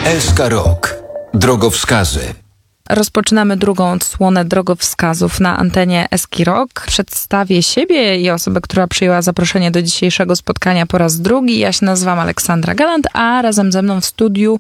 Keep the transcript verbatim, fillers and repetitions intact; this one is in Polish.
S K Rock. Drogowskazy. Rozpoczynamy drugą odsłonę drogowskazów na antenie Eski Rock. Przedstawię siebie i osobę, która przyjęła zaproszenie do dzisiejszego spotkania po raz drugi. Ja się nazywam Aleksandra Galant, a razem ze mną w studiu